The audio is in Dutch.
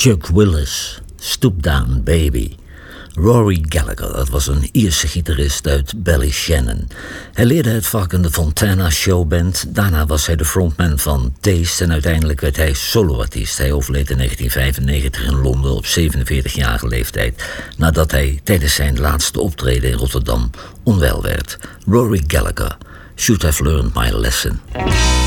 Chuck Willis, Stoop Down Baby. Rory Gallagher, dat was een Ierse gitarist uit Ballyshannon. Hij leerde het vak in de Fontana Showband. Daarna was hij de frontman van Taste en uiteindelijk werd hij soloartiest. Hij overleed in 1995 in Londen op 47-jarige leeftijd, nadat hij tijdens zijn laatste optreden in Rotterdam onwel werd. Rory Gallagher, Should Have Learned My Lesson.